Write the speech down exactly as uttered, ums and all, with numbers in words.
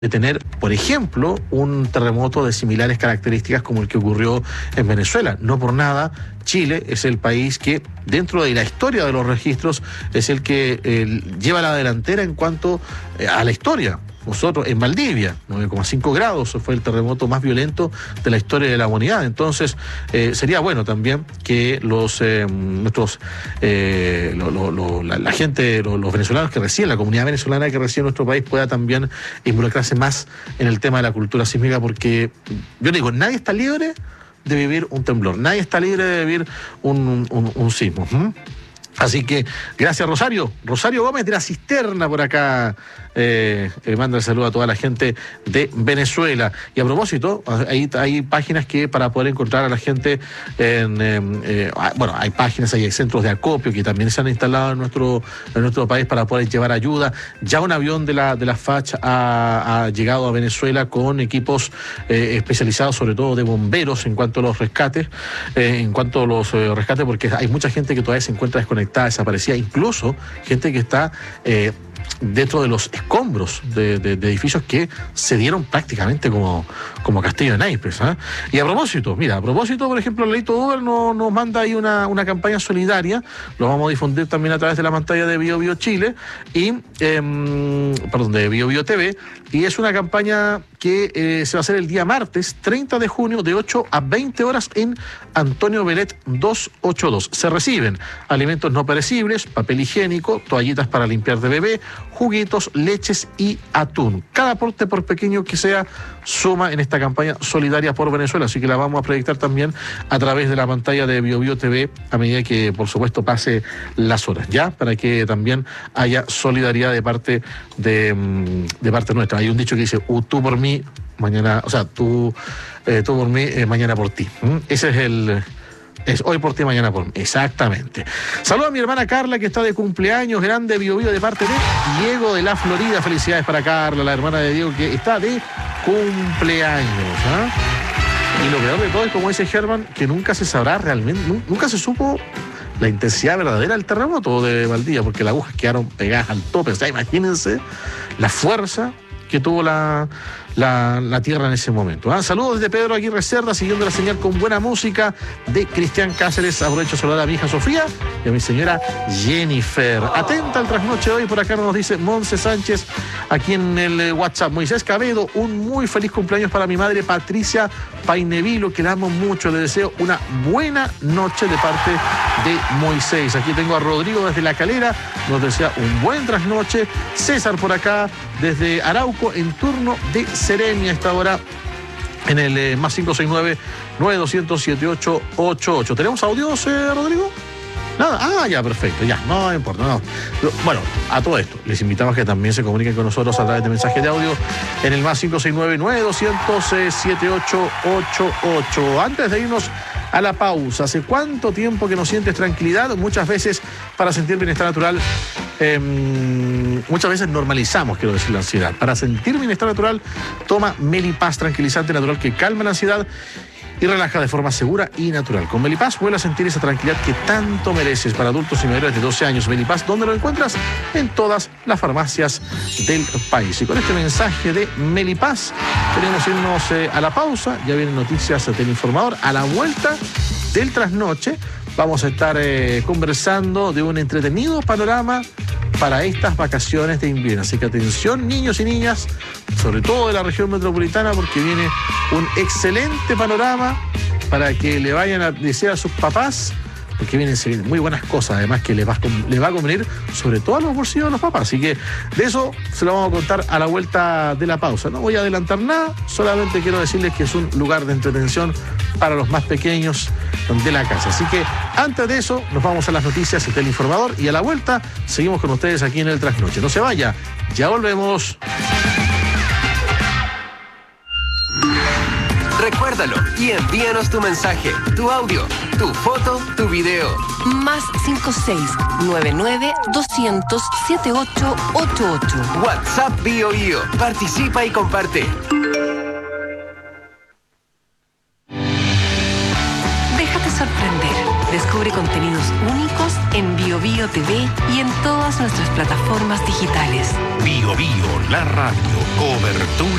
de tener, por ejemplo, un terremoto de similares características como el que ocurrió en Venezuela. No por nada, Chile es el país que, dentro de la historia de los registros, es el que eh, lleva la delantera en cuanto eh, a la historia. Nosotros, en Valdivia, nueve coma cinco grados, fue el terremoto más violento de la historia de la humanidad. Entonces, eh, sería bueno también que los eh, nuestros eh, lo, lo, lo, la, la gente, lo, los venezolanos que residen, la comunidad venezolana que reside en nuestro país, pueda también involucrarse más en el tema de la cultura sísmica, porque yo digo, nadie está libre de vivir un temblor, nadie está libre de vivir un, un, un sismo. ¿Mm? Así que, gracias Rosario, Rosario Gómez de la Cisterna por acá, eh, eh, manda el saludo a toda la gente de Venezuela. Y a propósito, hay, hay páginas que para poder encontrar a la gente, en, eh, eh, bueno, hay páginas, hay centros de acopio que también se han instalado en nuestro, en nuestro país para poder llevar ayuda. Ya un avión de la, de la F A C ha, ha llegado a Venezuela con equipos eh, especializados, sobre todo de bomberos, en cuanto a los rescates, eh, en cuanto a los eh, rescates, porque hay mucha gente que todavía se encuentra desconectada, desaparecida, incluso gente que está eh, dentro de los escombros de, de, de edificios que se dieron prácticamente como, como castillo de naipes, ¿eh? Y a propósito, mira, a propósito, por ejemplo, Leito Uber nos, nos manda ahí una, una campaña solidaria, lo vamos a difundir también a través de la pantalla de Bio Bio Chile, y, eh, perdón, de Bio Bio T V, y es una campaña que eh, se va a hacer el día martes, treinta de junio, de ocho a veinte horas en Antonio Belet doscientos ochenta y dos. Se reciben alimentos no perecibles, papel higiénico, toallitas para limpiar de bebé, juguitos, leches y atún. Cada aporte, por pequeño que sea, suma en esta campaña solidaria por Venezuela, así que la vamos a proyectar también a través de la pantalla de Bio Bio T V a medida que, por supuesto, pase las horas, ¿ya? Para que también haya solidaridad de parte de, de parte nuestra. Hay un dicho que dice, uh, tú por mí, mañana, o sea, tú, eh, tú por mí, eh, mañana por ti. ¿Mm? Ese es el... Es hoy por ti, mañana por mí. Exactamente. Saludos a mi hermana Carla, que está de cumpleaños, grande Bio Bio, de parte de Diego de la Florida. Felicidades para Carla, la hermana de Diego, que está de cumpleaños. ¿eh? Y lo peor de todo es, como dice Germán, que nunca se sabrá realmente, nunca se supo la intensidad verdadera del terremoto de Valdivia, porque las agujas quedaron pegadas al tope. O sea, imagínense la fuerza que tuvo la, la, la tierra en ese momento. ¿Ah? Saludos desde Pedro Aguirre Cerda, siguiendo la señal con buena música de Cristian Cáceres. Aprovecho de saludar a mi hija Sofía y a mi señora Jennifer. Atenta al trasnoche de hoy, por acá nos dice Monse Sánchez, aquí en el WhatsApp. Moisés Cabedo, un muy feliz cumpleaños para mi madre Patricia Painevilo, que la amo mucho. Le deseo una buena noche de parte de Moisés. Aquí tengo a Rodrigo desde La Calera, nos desea un buen trasnoche. César por acá desde Arauco, en turno de Serenia a esta hora, en el eh, más cinco seis nueve, nueve dos cero cero, siete ocho ocho ocho. ¿Tenemos audios, eh, Rodrigo? Nada. Ah, ya, perfecto, ya, no importa, no. Bueno, a todo esto, les invitamos a que también se comuniquen con nosotros a través de mensaje de audio en el más cinco seis nueve, nueve dos cero cero, siete ocho ocho ocho. Antes de irnos a la pausa, ¿hace cuánto tiempo que no sientes tranquilidad? Muchas veces, para sentir bienestar natural, eh, muchas veces normalizamos, quiero decir, la ansiedad. Para sentir bienestar natural, toma Melipaz, tranquilizante natural que calma la ansiedad y relaja de forma segura y natural. Con Melipaz vuelve a sentir esa tranquilidad que tanto mereces. Para adultos y mayores de doce años, Melipaz, ¿dónde lo encuentras? En todas las farmacias del país. Y con este mensaje de Melipaz, queremos irnos eh, a la pausa. Ya vienen noticias del informador. A la vuelta del trasnoche vamos a estar eh, conversando de un entretenido panorama para estas vacaciones de invierno. Así que atención, niños y niñas, sobre todo de la región metropolitana, porque viene un excelente panorama para que le vayan a decir a sus papás, porque vienen muy buenas cosas, además que les va, les va a convenir sobre todo a los bolsillos de los papás. Así que de eso se lo vamos a contar a la vuelta de la pausa. No voy a adelantar nada, solamente quiero decirles que es un lugar de entretención para los más pequeños de la casa. Así que antes de eso nos vamos a las noticias del informador y a la vuelta seguimos con ustedes aquí en el Trasnoche. No se vaya, ya volvemos. Recuérdalo y envíanos tu mensaje, tu audio, tu foto, tu video. Más cinco seis nueve nueve, dos cero cero, siete ocho ocho ocho. WhatsApp Bio Bio. Participa y comparte. Déjate sorprender. Descubre contenidos únicos en Bio Bio T V y en todas nuestras plataformas digitales. Bio Bio, la radio, cobertura